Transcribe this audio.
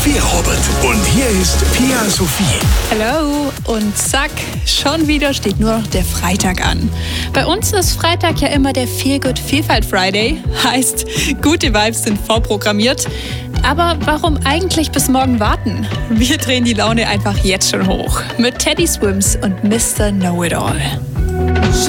Querrobert. Und hier ist Pia Sophie. Hallo und zack, schon wieder steht nur noch der Freitag an. Bei uns ist Freitag ja immer der Feelgood Vielfalt Friday, heißt, gute Vibes sind vorprogrammiert. Aber warum eigentlich bis morgen warten? Wir drehen die Laune einfach jetzt schon hoch mit Teddy Swims und Mr. Know-It-All.